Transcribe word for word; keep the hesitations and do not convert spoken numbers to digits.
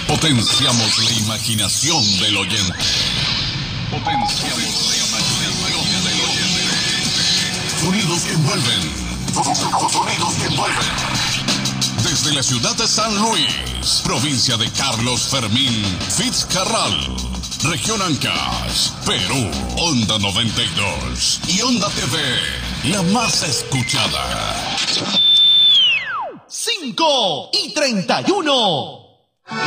Potenciamos la imaginación del oyente. Potenciamos la imaginación del oyente. Sonidos que envuelven. Sonidos que envuelven. Desde la ciudad de San Luis, provincia de Carlos Fermín Fitzcarral, región Ancash, Perú, Onda noventa y dos y Onda T V, la más escuchada. cinco y treinta y uno.